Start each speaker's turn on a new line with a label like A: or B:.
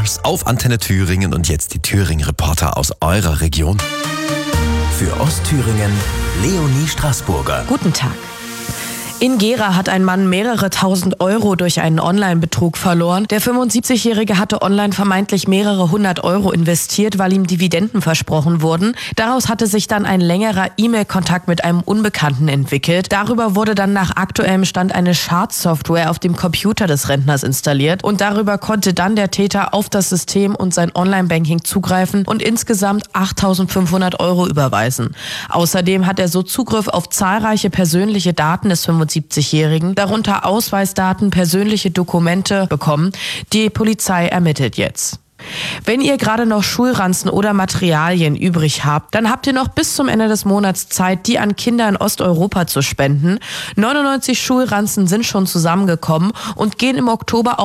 A: Stars auf Antenne Thüringen und jetzt die Thüringen-Reporter aus eurer Region.
B: Für Ostthüringen Leonie Straßburger.
C: Guten Tag. In Gera hat ein Mann mehrere tausend Euro durch einen Online-Betrug verloren. Der 75-Jährige hatte online vermeintlich mehrere hundert Euro investiert, weil ihm Dividenden versprochen wurden. Daraus hatte sich dann ein längerer E-Mail-Kontakt mit einem Unbekannten entwickelt. Darüber wurde dann nach aktuellem Stand eine Schadsoftware auf dem Computer des Rentners installiert. Und darüber konnte dann der Täter auf das System und sein Online-Banking zugreifen und insgesamt 8.500 Euro überweisen. Außerdem hat er so Zugriff auf zahlreiche persönliche Daten des 75-Jährigen, darunter Ausweisdaten, persönliche Dokumente bekommen. Die Polizei ermittelt jetzt. Wenn ihr gerade noch Schulranzen oder Materialien übrig habt, dann habt ihr noch bis zum Ende des Monats Zeit, die an Kinder in Osteuropa zu spenden. 99 Schulranzen sind schon zusammengekommen und gehen im Oktober